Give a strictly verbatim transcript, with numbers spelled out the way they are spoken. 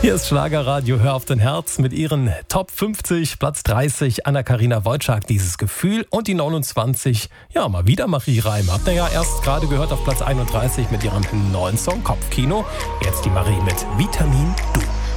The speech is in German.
Hier ist Schlagerradio, hör auf dein Herz mit ihren Top fünfzig, Platz dreißig, Anna-Karina Wojcik, dieses Gefühl, und die neunundzwanzig, ja, mal wieder Marie Reim. Habt ihr ja erst gerade gehört auf Platz einunddreißig mit ihrem neuen Song Kopfkino. Jetzt die Marie mit Vitamin Du.